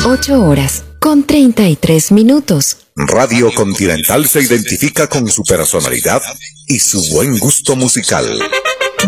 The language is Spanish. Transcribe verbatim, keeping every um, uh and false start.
ocho horas con treinta y tres minutos. Radio Continental se identifica con su personalidad y su buen gusto musical.